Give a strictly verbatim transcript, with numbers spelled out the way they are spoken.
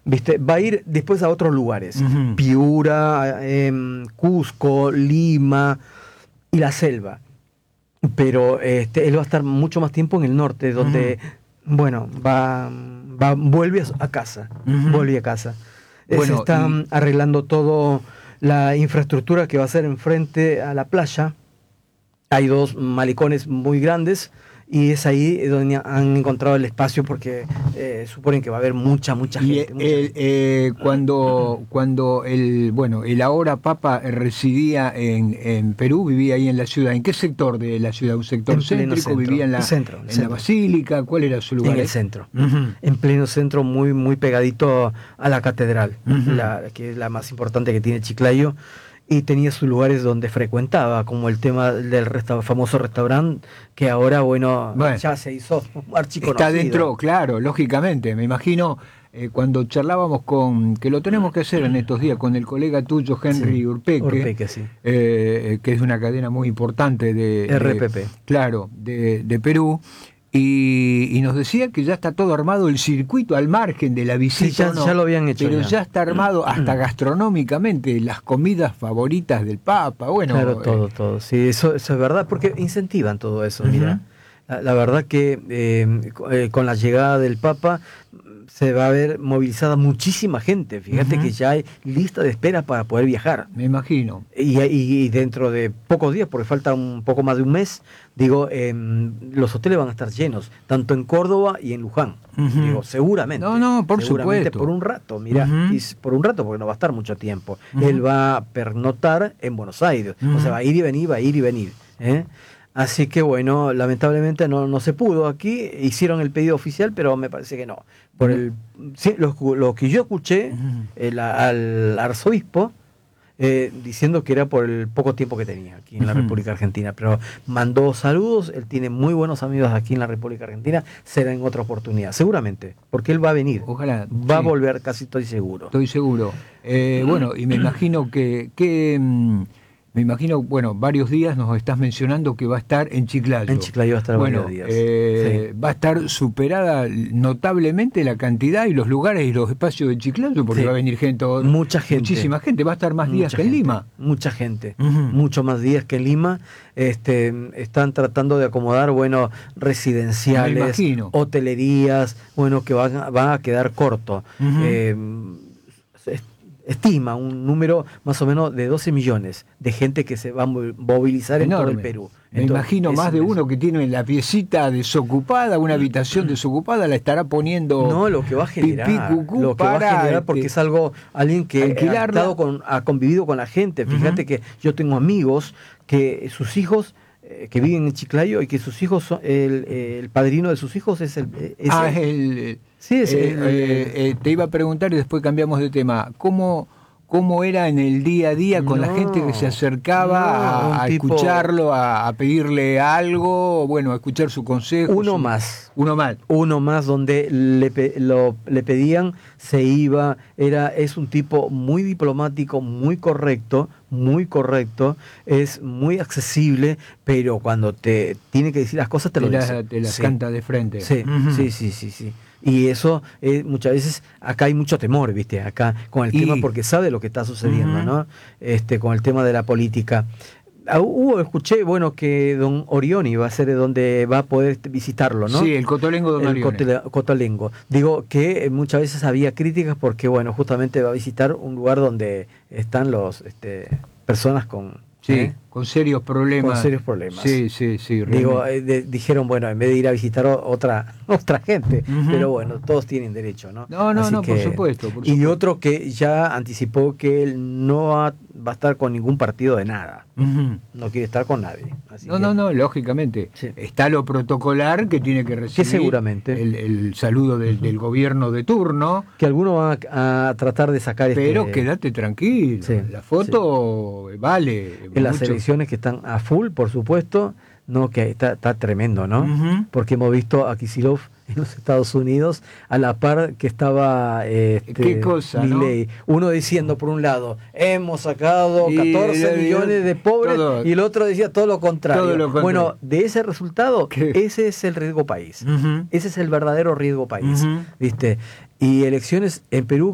¿viste? Va a ir después a otros lugares, Uh-huh. Piura, eh, Cusco, Lima y la selva. Pero este, él va a estar mucho más tiempo en el norte, donde, uh-huh. bueno, va, va vuelve a casa, uh-huh. vuelve a casa. Eh, bueno, se está y... arreglando todo la infraestructura que va a ser enfrente a la playa. Hay dos malecones muy grandes y es ahí donde han encontrado el espacio porque eh, suponen que va a haber mucha, mucha y gente. Mucha el, gente. Eh, cuando, cuando el, bueno, el ahora Papa residía en, en Perú, vivía ahí en la ciudad. ¿En qué sector de la ciudad? ¿Un sector en céntrico? Centro, ¿Vivía en la, centro, en centro. la Basílica? ¿Cuál era su lugar? En el centro. Uh-huh. En pleno centro, muy, muy pegadito a la catedral, uh-huh. la, que es la más importante que tiene Chiclayo. Y tenía sus lugares donde frecuentaba, como el tema del resta- famoso restaurante, que ahora, bueno, bueno, ya se hizo archiconocido. Está dentro, claro, lógicamente, me imagino, eh, cuando charlábamos con, que lo tenemos que hacer en estos días, con el colega tuyo, Henry sí, Urpeque, Urpeque sí. eh, que es una cadena muy importante de... R P P. De, claro, de, de Perú. Y, y nos decía que ya está todo armado el circuito al margen de la visita. Sí, ya, ¿no? ya lo habían hecho. Pero ya. ya está armado hasta gastronómicamente, las comidas favoritas del Papa. Bueno, claro, todo, eh, todo. Sí, eso, eso es verdad, porque incentivan todo eso. Uh-huh. Mira, la, la verdad que eh, eh, con la llegada del Papa se va a ver movilizada muchísima gente. Fíjate uh-huh. que ya hay lista de espera para poder viajar. Me imagino. Y, y, y dentro de pocos días, porque falta un poco más de un mes, digo, eh, los hoteles van a estar llenos, tanto en Córdoba y en Luján. Uh-huh. Digo, seguramente. No, no, por seguramente supuesto. Por un rato, mira, uh-huh. y por un rato, porque no va a estar mucho tiempo. Uh-huh. Él va a pernoctar en Buenos Aires. Uh-huh. O sea, va a ir y venir, va a ir y venir. ¿eh? Así que bueno, lamentablemente no, no se pudo aquí, hicieron el pedido oficial, pero me parece que no. Por el sí, lo, lo que yo escuché uh-huh. el, al arzobispo eh, diciendo que era por el poco tiempo que tenía aquí en uh-huh. la República Argentina, pero mandó saludos, él tiene muy buenos amigos aquí en la República Argentina, será en otra oportunidad, seguramente, porque él va a venir, ojalá, va sí. a volver, casi estoy seguro. Estoy seguro. Eh, bueno, y me imagino que... que mmm... Me imagino, bueno, varios días nos estás mencionando que va a estar en Chiclayo. En Chiclayo va a estar bueno, varios días. Eh, sí. Va a estar superada notablemente la cantidad y los lugares y los espacios de Chiclayo, porque sí. va a venir gente, mucha gente, muchísima gente. Va a estar más mucha días que gente, en Lima. Mucha gente, uh-huh. mucho más días que en Lima. Este, están tratando de acomodar, bueno, residenciales, hotelerías, bueno, que van, van a quedar cortos. Uh-huh. Eh, estima un número más o menos de doce millones de gente que se va a movilizar en enorme. todo el Perú. Me Entonces, imagino más de eso. uno que tiene la piecita desocupada, una habitación desocupada, la estará poniendo. No, lo que va a generar, pipí, cucú, lo que va a generar este, porque es algo, alguien que ha, estado con, ha convivido con la gente. Fíjate uh-huh. que yo tengo amigos que sus hijos eh, que viven en Chiclayo y que sus hijos son, el, el padrino de sus hijos es el... Es ah, el, es el... Sí, es eh, el, eh, eh, te iba a preguntar y después cambiamos de tema. ¿Cómo, cómo era en el día a día con no, la gente que se acercaba no, a, a tipo, escucharlo, a, a pedirle algo, bueno, a escuchar su consejo? Uno su, más. Uno más. Uno más donde le, lo, le pedían, se iba, era, es un tipo muy diplomático, muy correcto, muy correcto, es muy accesible, pero cuando te tiene que decir las cosas te, te lo la, dice. Te las sí. canta de frente. Sí, uh-huh. sí, sí, sí, sí. Y eso, eh, muchas veces, acá hay mucho temor, ¿viste? Acá, con el y... tema, porque sabe lo que está sucediendo, uh-huh. ¿no? Este, con el tema de la política. Uh, uh, escuché, bueno, que don Orioni va a ser donde va a poder visitarlo, ¿no? Sí, el Cotolengo don el Orioni. Cotolengo. Digo que muchas veces había críticas porque, bueno, justamente va a visitar un lugar donde están los este, personas con... Sí, ¿eh? con serios problemas. Con serios problemas. Sí, sí, sí. Digo, eh, de, dijeron, bueno, en vez de ir a visitar otra otra gente, uh-huh. pero bueno, todos tienen derecho, ¿no? No, no, Así no, que, por supuesto. Por y supuesto. otro que ya anticipó que él no va, va a estar con ningún partido de nada. Uh-huh. No quiere estar con nadie. Así no, que, no, no, lógicamente. Sí. Está lo protocolar que tiene que recibir que seguramente. El, el saludo del, uh-huh. del gobierno de turno. Que algunos van a, a tratar de sacar Pero este... quédate tranquilo. Sí, la foto sí. vale. En las elecciones que están a full, por supuesto, no, que está, está tremendo, ¿no? Uh-huh. Porque hemos visto a Kicillof en los Estados Unidos a la par que estaba este, ¿Qué cosa, Milei, ¿no? Uno diciendo por un lado hemos sacado catorce y, millones de pobres todo, y el otro decía todo lo contrario. Todo lo contrario. Bueno, de ese resultado, ¿qué? Ese es el riesgo país. Uh-huh. Ese es el verdadero riesgo país. Uh-huh. ¿Viste? Y elecciones en Perú